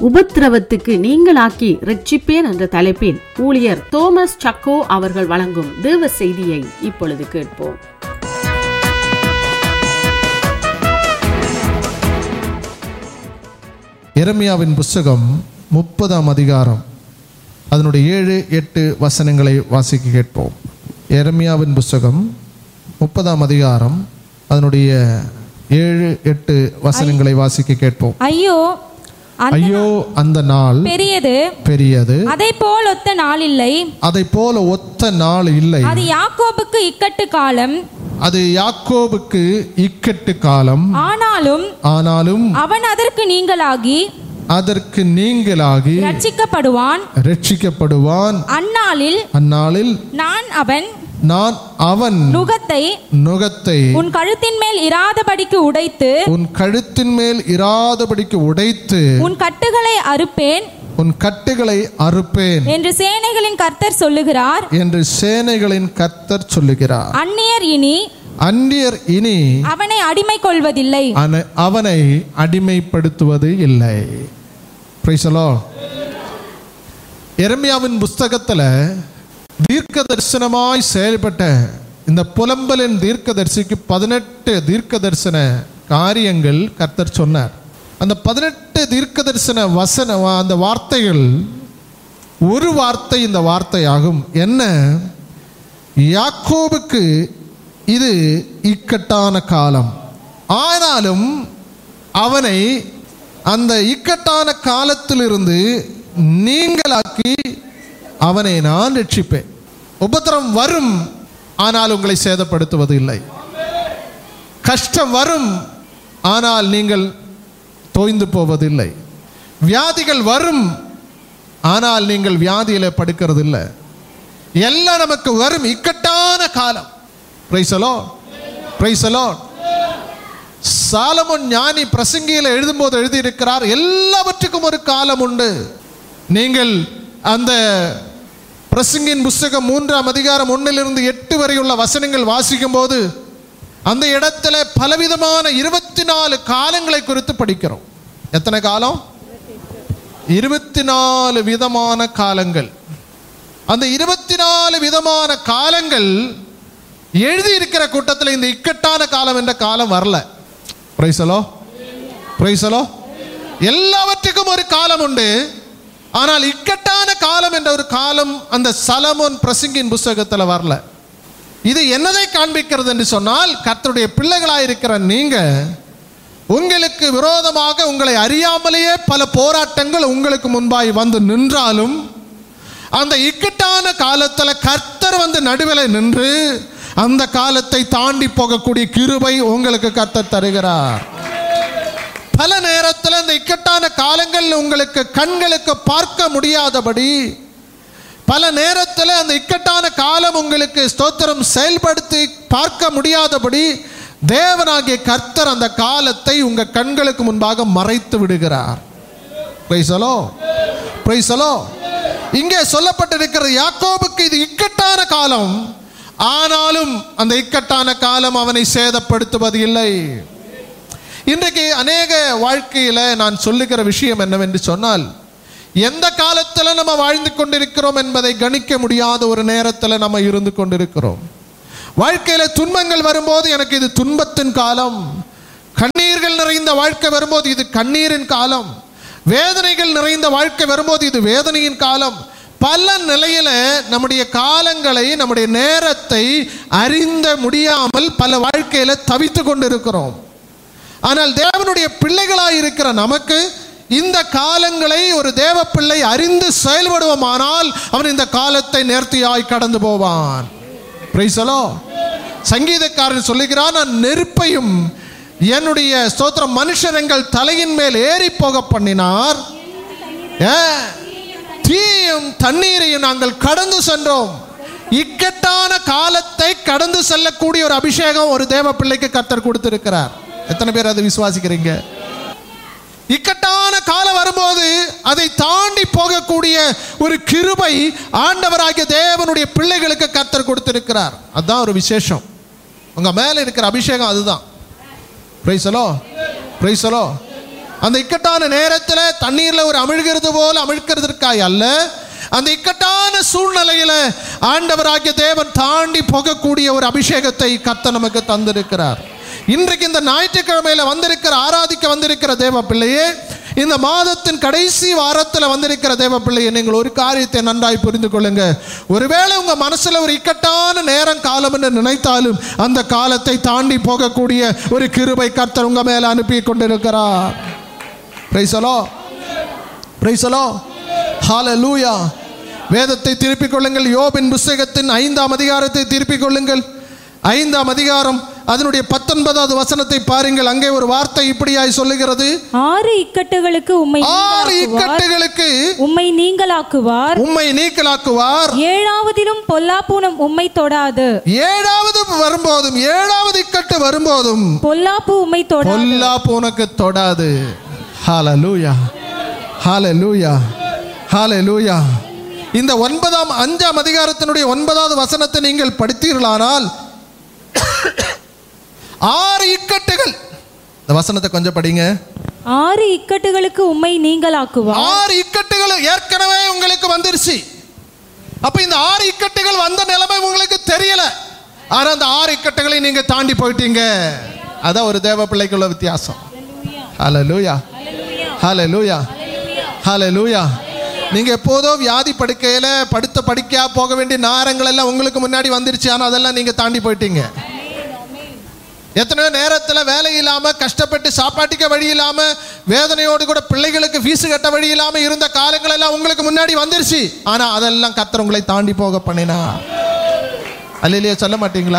உபத்திரவத்துக்கு நீங்களாக்கி ரட்சிப்பேன் என்ற தலைப்பில் ஊழியர் தோமஸ் சக்கோ அவர்கள் வழங்கும் தேவ செய்தியை இப்பொழுது கேட்போம். எரேமியாவின் புஸ்தகம் 30ஆம் அதிகாரம் அதனுடைய 7-8 வசனங்களை வாசிக்க கேட்போம். எரேமியாவின் புஸ்தகம் 30ஆம் அதிகாரம் அதனுடைய 7-8 வசனங்களை வாசிக்க கேட்போம். ஐயோ அந்த நாள் பெரியது, அதை போல் ஒத்த நாள் இல்லை. அதை போல ஒத்த நாள் இல்லை. அது யாக்கோபுக்கு இக்கட்டு காலம். அது யாக்கோபுக்கு இக்கட்டு காலம். ஆனாலும் அவன் அதற்கு நீங்களாகி ரட்சிக்கப்படுவான். அந்நாளில் நான் அவன் நுகத்தை உன் கழுத்தின் மேல் இராதபடிக்கு உடைத்து உன் கட்டுகளை அறுப்பேன் என்று சேனைகளின் கர்த்தர் சொல்லுகிறார். அந்நியர் இனி அவனை அடிமைப்படுத்துவது இல்லை. எரேமியாவின் புஸ்தகத்துல தீர்க்க தரிசனமாய் செயல்பட்ட இந்த புலம்பலின் தீர்க்கதரிசிக்கு 18 தீர்க்க தரிசன காரியங்கள் கர்த்தர் சொன்னார். அந்த 18 தீர்க்க தரிசன அந்த வார்த்தைகள் ஒரு வார்த்தை இந்த வார்த்தையாகும். என்ன? யாக்கோபுக்கு இது இக்கட்டான காலம், ஆனாலும் அவனை அந்த இக்கட்டான காலத்திலிருந்து நீங்களாக்கி அவனை நான் ரட்சிப்பேன். உபத்திரம் வரும், ஆனால் உங்களை சேதப்படுத்துவது இல்லை. கஷ்டம் வரும், ஆனால் நீங்கள் தோய்ந்து போவதில்லை. வியாதிகள் வரும், ஆனால் நீங்கள் வியாதியில படுக்கிறது இல்லை. எல்லாம் நமக்கு வரும் இக்கட்டான காலம். Praise the Lord, praise the Lord. Solomon ஞானி பிரசங்கியில எழுதும்போது எழுதியிருக்கிறார், எல்லாவற்றுக்கும் ஒரு காலம் உண்டு. நீங்கள் அந்த பிரசங்கின் புஸ்தகம் 3ஆம் அதிகாரம் 1-8 வரை உள்ள வசனங்கள் வாசிக்கும் போது அந்த இடத்துல பலவிதமான 24 காலங்களை குறித்து படிக்கிறோம். எத்தனை காலம்? 24 விதமான காலங்கள். அந்த 24 விதமான காலங்கள் எழுதி இருக்கிற கூட்டத்தில் இந்த இக்கட்டான காலம் என்ற காலம் வரல. Praise the Lord, praise the Lord. எல்லாவற்றுக்கும் ஒரு காலம் உண்டு, ஆனால் இக்கட்டான காலம் என்ற ஒரு காலம் அந்த சாலமோன் பிரசங்கின் புஸ்தகத்தில் வரல. இது என்னதை காண்பிக்கிறது என்று சொன்னால், கர்த்தருடைய பிள்ளைகளாயிருக்கிற நீங்க உங்களுக்கு விரோதமாக உங்களை அறியாமலேயே பல போராட்டங்கள் உங்களுக்கு முன்பாய் வந்து நின்றாலும் அந்த இக்கட்டான காலத்தில் கர்த்தர் வந்து நடுவில் நின்று அந்த காலத்தை தாண்டி போகக்கூடிய கிருபை உங்களுக்கு கர்த்தர் தருகிறார். பல நேரத்தில் அந்த இக்கட்டான காலங்கள் உங்களுக்கு கண்களுக்கு பார்க்க முடியாதபடி, பல நேரத்தில் அந்த இக்கட்டான காலம் உங்களுக்கு ஸ்தோத்திரம் செயல்படுத்தி பார்க்க முடியாதபடி தேவனாகிய கர்த்தர் அந்த காலத்தை உங்க கண்களுக்கு முன்பாக மறைத்து விடுகிறார். Praise the Lord, praise the Lord. இங்கே சொல்லப்பட்டிருக்கிற யாக்கோபுக்கு இது இக்கட்டான காலம், ஆனாலும் அந்த இக்கட்டான காலம் அவனை சேதப்படுத்துவது இல்லை. இன்றைக்கு அநேக வாழ்க்கையில நான் சொல்லுகிற விஷயம் என்னவென்று சொன்னால், எந்த காலத்தில் நம்ம வாழ்ந்து கொண்டிருக்கிறோம் என்பதை கணிக்க முடியாத ஒரு நேரத்தில் நம்ம இருந்து கொண்டிருக்கிறோம். வாழ்க்கையில துன்பங்கள் வரும்போது எனக்கு இது துன்பத்தின் காலம், கண்ணீர்கள் நிறைந்த வாழ்க்கை வரும்போது இது கண்ணீரின் காலம், வேதனைகள் நிறைந்த வாழ்க்கை வரும்போது இது வேதனையின் காலம். பல நிலையில நம்முடைய காலங்களை, நம்முடைய நேரத்தை அறிந்த முடியாமல் பல வாழ்க்கையில தவித்து கொண்டிருக்கிறோம். ஆனால் தேவனுடைய பிள்ளைகளாய் இருக்கிற நமக்கு இந்த காலங்களை ஒரு தேவ பிள்ளை அறிந்து செயல்படுவோமானால் அவன் இந்த காலத்தை நேர்த்தியாய் கடந்து போவான். Praise the Lord. சங்கீதக்காரன் சொல்லுகிறான், நான் நெருப்பையும் என்னுடைய ஸ்தோத்திரம் மனுஷர் எங்கள் தலையின் மேல் ஏறி போக பண்ணினார், தீயும் தண்ணீரையும் நாங்கள் கடந்து சென்றோம். இக்கட்டான காலத்தை கடந்து செல்லக்கூடிய ஒரு அபிஷேகம் ஒரு தேவ பிள்ளைக்கு கர்த்தர் கொடுத்திருக்கிறார். எத்தனை பேர் அதை விசுவாசிக்கிறீங்க? இக்கட்டான காலம் வரும்போது அதை தாண்டி போகக்கூடிய ஒரு கிருபை ஆண்டவராகிய தேவனுடைய பிள்ளைகளுக்கு கர்த்தர் கொடுத்திருக்கிறார். அதுதான் ஒரு விசேஷம். உங்க மேல இருக்கிற அபிஷேகம் அதுதான். Praise the Lord, praise the Lord. அந்த இக்கட்டான நேரத்தில் தண்ணீரில் ஒரு அமிழ்கிறது போல அமிழ்கிறதற்காய் அல்ல, அந்த இக்கட்டான சூழ்நிலையில ஆண்டவராகிய தேவன் தாண்டி போகக்கூடிய ஒரு அபிஷேகத்தை கர்த்தர் நமக்கு தந்திருக்கிறார். இன்றைக்கு இந்த ஞாயிற்றுக்கிழமையில வந்திருக்கிற ஆராதிக்க வந்திருக்கிற தேவ பிள்ளையே, இந்த மாதத்தின் கடைசி வாரத்தில் வந்திருக்கிற தேவ பிள்ளையை, நீங்கள் ஒரு காரியத்தை நன்றாய் புரிந்து கொள்ளுங்க. ஒருவேளை உங்க மனசுல ஒரு இக்கட்டான நேரம் காலம் என்று நினைத்தாலும் அந்த காலத்தை தாண்டி போகக்கூடிய ஒரு கிருபை கர்த்தர் உங்க மேல அனுப்பி கொண்டிருக்கிறார். Praise the Lord, praise the Lord, ஹல்லேலூயா. வேதத்தை திருப்பிக் கொள்ளுங்கள். யோபின் புத்தகத்தின் 5ஆம் அதிகாரத்தை திருப்பிக் கொள்ளுங்கள். 5ஆம் அதிகாரம் அதனுடைய 19வது வசனத்தை பாருங்கள். அங்கே ஒரு வார்த்தை இப்படியாய் சொல்லுகிறது, 6 இக்கட்டுகளுக்கு உம்மை நீங்களாக்குவார், உம்மை நீங்களாக்குவார். 7ஆவதிலும் பொல்லாப்புனம் உம்மை தொடாது. 7வது வரும்போதும், 7வது இக்கட்டு வரும்போதும் பொல்லாப்பு உம்மை தொடாது, பொல்லாப்பு உனக்கு தொடாது. ஹல்லேலூயா, ஹல்லேலூயா, ஹல்லேலூயா. இந்த 5ஆம் அதிகாரத்தினுடைய 9வது வசனத்தை நீங்கள் படித்தீர்களானால் 6 இக்கட்டுகள், இந்த வசனத்தை கொஞ்சம் படிங்க. 6 இக்கட்டுகளுக்கு உம்மை நீங்களாக்குவார். 6 இக்கட்டுகள் ஏற்கனவே உங்களுக்கு வந்துருச்சு. அப்ப இந்த 6 இக்கட்டுகள் வந்த நிலைமை உங்களுக்கு தெரியல, ஆனா அந்த 6 இக்கட்டுகளை நீங்க தாண்டி போயிட்டீங்க. அதான் ஒரு தேவ பிள்ளைக்குள்ள வித்தியாசம். ஹல்லேலூயா, ஹல்லேலூயா, ஹல்லேலூயா. நீங்க எப்போதோ வியாதி படுக்கையில படுத்த படுக்கையா போக வேண்டிய நேரங்கள் எல்லாம் உங்களுக்கு முன்னாடி வந்துருச்சு, ஆனா அதெல்லாம் நீங்க தாண்டி போயிட்டீங்க. எத்தனையோ நேரத்தில் வேலை இல்லாம கஷ்டப்பட்டு சாப்பாட்டுக்க வழி இல்லாம வேதனையோடு கூட பிள்ளைகளுக்கு ஃபீஸ் கட்ட வழி இல்லாம இருந்த காலங்கள் எல்லாம் உங்களுக்கு முன்னாடி வந்துருச்சு, ஆனா அதெல்லாம் கர்த்தர் உங்களை தாண்டி போக பண்ணினா. அல்லேலூயா சொல்ல மாட்டீங்களா?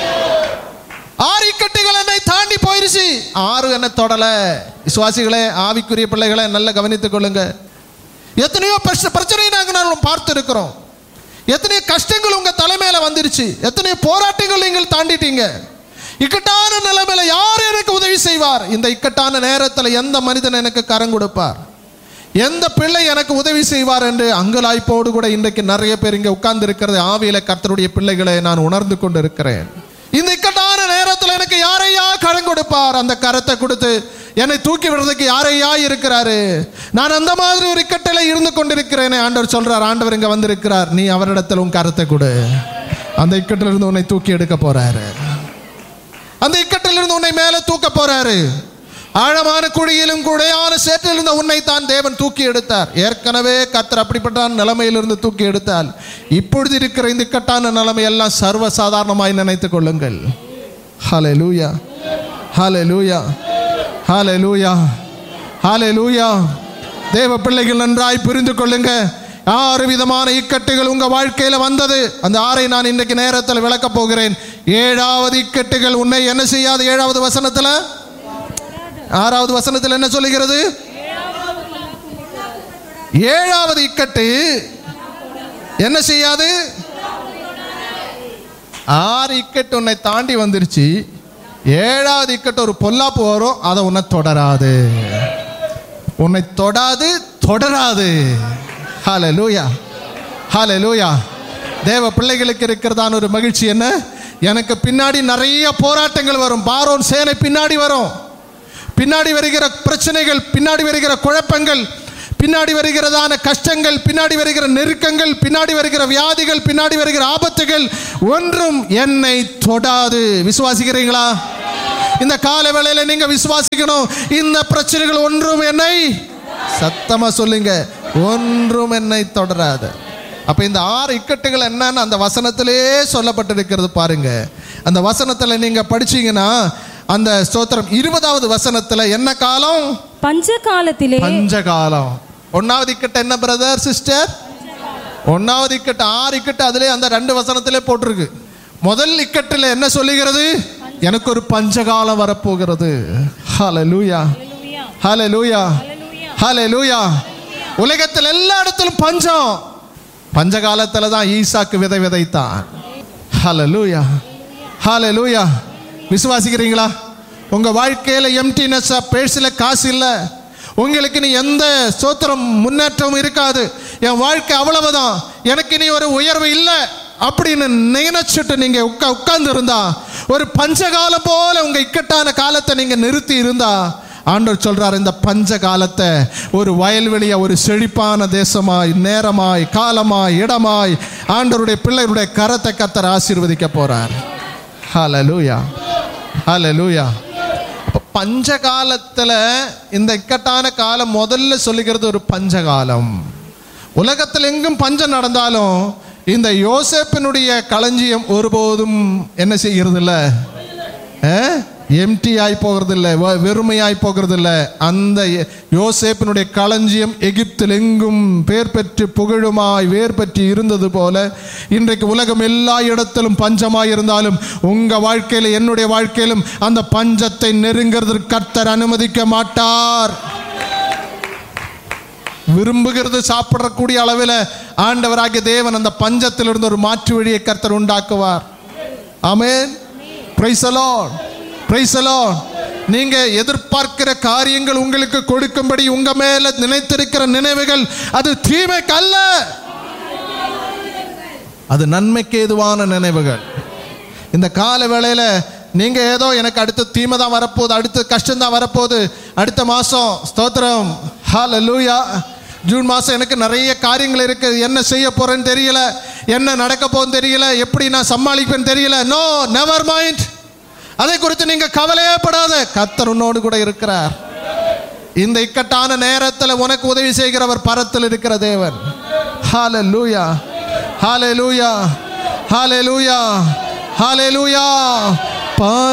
6 இக்கட்டுகள் என்னை தாண்டி போயிருச்சு, 6 என்ன தொடல. விசுவாசிகளே, ஆவிக்குரிய பிள்ளைகளை நல்லா கவனித்துக் கொள்ளுங்க. எத்தனையோ பிரச்சனை நாங்கள் பார்த்து இருக்கிறோம். எத்தனையோ கஷ்டங்கள் உங்க தலைமையில வந்துருச்சு, எத்தனையோ போராட்டங்கள் நீங்கள் தாண்டிட்டீங்க. இக்கட்டான நிலைமையில யார் எனக்கு உதவி செய்வார்? இந்த இக்கட்டான நேரத்தில் எந்த மனிதன் எனக்கு கரம் கொடுப்பார்? எந்த பிள்ளை எனக்கு உதவி செய்வார் என்று அங்கலாய்ப்போடு கூட இன்றைக்கு நிறைய பேர் இங்கே உட்கார்ந்து இருக்கிறது ஆவியில கர்த்தருடைய பிள்ளைகளை நான் உணர்ந்து கொண்டு இருக்கிறேன். இந்த இக்கட்டான நேரத்தில் எனக்கு யாரையா கரம் கொடுப்பார்? அந்த கரத்தை கொடுத்து என்னை தூக்கி விடுறதுக்கு யாரையா இருக்கிறாரு? நான் அந்த மாதிரி ஒரு இக்கட்டில இருந்து கொண்டிருக்கிறேனே. ஆண்டவர் சொல்றார், ஆண்டவர் இங்க வந்திருக்கிறார், நீ அவரிடத்தில் உன் கரத்தை கொடு. அந்த இக்கட்டில இருந்து உன்னை தூக்கி எடுக்க போறாரு. அந்த இக்கட்டிலிருந்து உன்னை மேலே தூக்க போறாரு. ஆழமான குழியிலும் குடையான சேற்றிலிருந்த உன்னை தான் தேவன் தூக்கி எடுத்தார். ஏற்கனவே கர்த்தர் அப்படிப்பட்ட நிலைமையிலிருந்து தூக்கி எடுத்தால் இப்பொழுது இருக்கிற இந்த இக்கட்டான நிலைமை எல்லாம் சர்வசாதாரணமாய் நினைத்துக் கொள்ளுங்கள். ஹல்லேலூயா, ஹல்லேலூயா, ஹல்லேலூயா, ஹல்லேலூயா. தேவ பிள்ளைகள் நன்றாய் புரிந்து கொள்ளுங்க. 6 விதமான இக்கட்டுகள் உங்க வாழ்க்கையில வந்தது. அந்த 6ஐ நான் இன்றைக்கு நேரத்தில் விளக்க போகிறேன். 7வது இக்கட்டுகள் உன்னை என்ன செய்யாது? 7வது வசனத்துல, 6வது வசனத்தில் என்ன சொல்லுகிறது? 7வது இக்கட்டு என்ன செய்யாது? 6 இக்கட்டு உன்னை தாண்டி வந்துருச்சு. 7வது இக்கட்டு ஒரு பொல்லாப்பு வரும், அதை உன்னை தொடராது, உன்னை தொடாது, தொடராது. ஹல்லேலூயா, ஹல்லேலூயா. தேவ பிள்ளைகளுக்கு இருக்கிறதான ஒரு மகிழ்ச்சி என்ன? எனக்கு பின்னாடி நிறைய போராட்டங்கள் வரும். பார்வோன் சேனை பின்னாடி வரும். பின்னாடி வருகிற பிரச்சனைகள், பின்னாடி வருகிற குழப்பங்கள், பின்னாடி வருகிறதான கஷ்டங்கள், பின்னாடி வருகிற நெருக்கங்கள், பின்னாடி வருகிற வியாதிகள், பின்னாடி வருகிற ஆபத்துகள் ஒன்றும் என்னை தொடாது. விசுவாசிக்கிறீங்களா? இந்த கால வேளையில நீங்க விசுவாசிக்கணும். இந்த பிரச்சனைகள் ஒன்றும் என்னை, சத்தமா சொல்லுங்க, ஒன்றும் என்னை தொடராது. அப்ப இந்த 6 இக்கட்டுகள் என்னன்னு அந்த வசனத்திலே சொல்லப்பட்டிருக்கிறது பாருங்க. அந்த வசனத்துல நீங்க படிச்சீங்கன்னா அந்த ஸ்தோத்திரம் 20வது வசனத்துல என்ன காலம்? பஞ்ச காலத்திலே. பஞ்ச காலம். 1வது இக்கட்டு என்ன பிரதர் சிஸ்டர்? 1வது இக்கட்டு 6 இக்கட்டு அதிலே அந்த 2 வசனத்திலே போட்டிருக்கு. முதல் இக்கட்டுல என்ன சொல்லுகிறது? எனக்கு ஒரு பஞ்சகாலம் வரப்போகிறது. ஹல்லேலூயா, ஹல்லேலூயா, ஹல்லேலூயா. உலகத்தில் எல்லா இடத்திலும் பஞ்சம். பஞ்ச காலத்துல தான் ஈசாக்கு விதை விதைத்தான். ஹல்லேலூயா, ஹல்லேலூயா. விசுவாசிக்கிறீங்களா? உங்க வாழ்க்கையில எம்டினஸ், பேசில காசு இல்லை, உங்களுக்கு நீ எந்த ஸ்தோத்திரம் முன்னேற்றமும் இருக்காது, என் வாழ்க்கை அவ்வளவுதான், எனக்கு நீ ஒரு உயர்வு இல்லை அப்படின்னு நினைச்சிட்டு நீங்க உட்கார்ந்து இருந்தா, ஒரு பஞ்சகாலம் போல உங்க இக்கட்டான காலத்தை நீங்க நிறுத்தி இருந்தா, ஆண்டவர் சொல்றார், இந்த பஞ்ச காலத்தை ஒரு வயல்வெளியா, ஒரு செழிப்பான தேசமாய், நேரமாய், காலமாய், இடமாய் ஆண்டவருடைய பிள்ளைகளுடைய கரத்தை கர்த்தர் ஆசீர்வதிக்க போறார். ஹல்லேலூயா, ஹல்லேலூயா. பஞ்ச காலத்துல இந்த இக்கட்டான காலம் முதல்ல சொல்லுகிறது ஒரு பஞ்சகாலம். உலகத்தில் எங்கும் பஞ்சம் நடந்தாலும் இந்த யோசேப்பினுடைய களஞ்சியம் ஒருபோதும் என்ன செய்கிறது இல்லை, எம்டி ஆகி போகிறது இல்லை, வெறுமையாய் போகிறது இல்லை. அந்த யோசேப்பினுடைய களஞ்சியம் எகிப்தில் எங்கும் பேர் பெற்று புகழுமாய் வேர் பெற்று இருந்தது போல இன்றைக்கு உலகம் எல்லா இடத்திலும் பஞ்சமாய் இருந்தாலும் உங்க வாழ்க்கையில, என்னுடைய வாழ்க்கையிலும் அந்த பஞ்சத்தை நெருங்கிறதுக்கு கர்த்தர் அனுமதிக்க மாட்டார். விரும்புகிறது சாப்பிடக்கூடிய அளவில் ஆண்டவராகிய தேவன் அந்த பஞ்சத்திலிருந்து ஒரு மாற்று வழியை கர்த்தர் உண்டாக்குவார். ஆமென். Praise the Lord, praise the Lord. நீங்க எதிர்பார்க்கிற காரியங்கள் உங்களுக்கு கொடுக்கும்படி உங்க மேல நினைத்திருக்கிற நினைவுகள் அது தீமைக்கு அல்ல, அது நன்மைக்கு ஏதுவான நினைவுகள். இந்த கால வேளையில நீங்க ஏதோ எனக்கு அடுத்த தீமை தான் வரப்போகுது, அடுத்த கஷ்டம் தான் வரப்போகுது, அடுத்த மாசம் ஸ்தோத்திரம் ஹல்லேலூயா, ஜூன் மாதம் எனக்கு நிறைய காரியங்கள் இருக்குது, என்ன செய்ய போறேன்னு தெரியல, என்ன நடக்க போகுதுன்னு தெரியல, எப்படி நான் சமாளிப்பேன்னு தெரியல. No, never mind. அதை குறித்து நீங்க கவலையே படாத, கர்த்தர் உன்னோடு கூட இருக்கிறார். இந்த இக்கட்டான நேரத்தில் உனக்கு உதவி செய்கிறவர் பரத்தில் இருக்கிற தேவன். ஹல்லேலூயா, ஹல்லேலூயா, ஹல்லேலூயா, ஹல்லேலூயா.